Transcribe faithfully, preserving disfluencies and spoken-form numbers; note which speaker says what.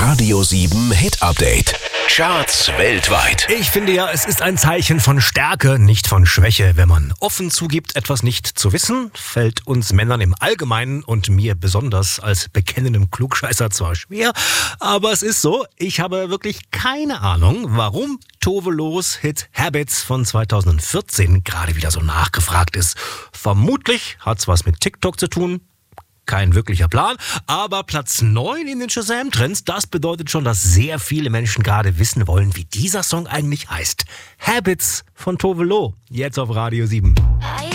Speaker 1: Radio sieben Hit Update. Charts weltweit.
Speaker 2: Ich finde ja, es ist ein Zeichen von Stärke, nicht von Schwäche. Wenn man offen zugibt, etwas nicht zu wissen, fällt uns Männern im Allgemeinen und mir besonders als bekennendem Klugscheißer zwar schwer, aber es ist so, ich habe wirklich keine Ahnung, warum Tove Los Hit Habits von zweitausendvierzehn gerade wieder so nachgefragt ist. Vermutlich hat's was mit TikTok zu tun. Kein wirklicher Plan, aber Platz neun in den Shazam-Trends, das bedeutet schon, dass sehr viele Menschen gerade wissen wollen, wie dieser Song eigentlich heißt. Habits von Tove Lo, jetzt auf Radio sieben.